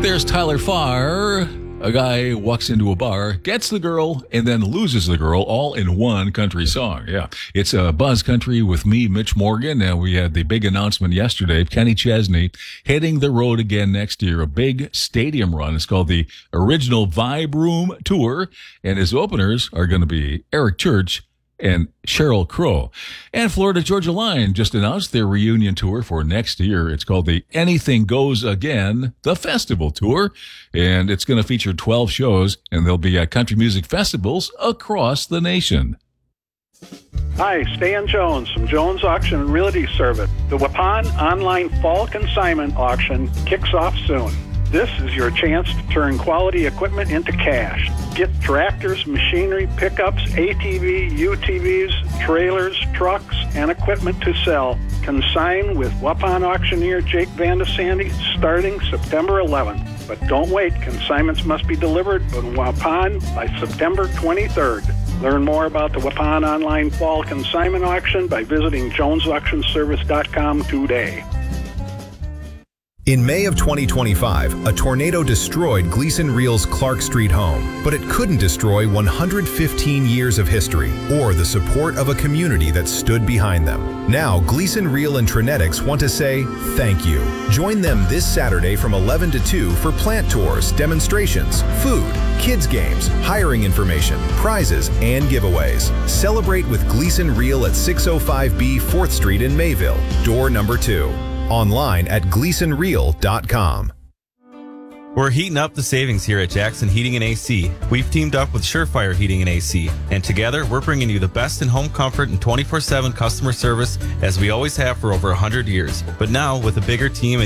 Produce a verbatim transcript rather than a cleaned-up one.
There's Tyler Farr. A guy walks into a bar, gets the girl, and then loses the girl all in one country song. Yeah. It's a Buzz Country with me, Mitch Morgan. Now, we had the big announcement yesterday. Kenny Chesney hitting the road again next year. A big stadium run. It's called the Original Vibe Room Tour. And his openers are going to be Eric Church and Sheryl Crow. And Florida Georgia Line just announced their reunion tour for next year. It's called the Anything Goes Again, the Festival Tour. And it's going to feature twelve shows, and they'll be at country music festivals across the nation. Hi, Stan Jones from Jones Auction and Realty Service. The Waupun Online Fall Consignment Auction kicks off soon. This is your chance to turn quality equipment into cash. Get tractors, machinery, pickups, A T V, U T Vs, trailers, trucks, and equipment to sell. Consign with Waupun auctioneer Jake Van de Sandy starting September eleventh. But don't wait. Consignments must be delivered in Waupun by September twenty-third. Learn more about the Waupun Online Fall Consignment Auction by visiting jones auction service dot com today. In May of twenty twenty-five, a tornado destroyed Gleason Reel's Clark Street home, but it couldn't destroy one hundred fifteen years of history or the support of a community that stood behind them. Now, Gleason Reel and Trinetics want to say thank you. Join them this Saturday from eleven to two for plant tours, demonstrations, food, kids games, hiring information, prizes, and giveaways. Celebrate with Gleason Reel at six oh five B fourth Street in Mayville, door number two. Online at gleason reel dot com. We're heating up the savings here at Jackson Heating and A C. We've teamed up with Surefire Heating and A C, and together we're bringing you the best in home comfort and twenty-four seven customer service as we always have for over one hundred years. But now with a bigger team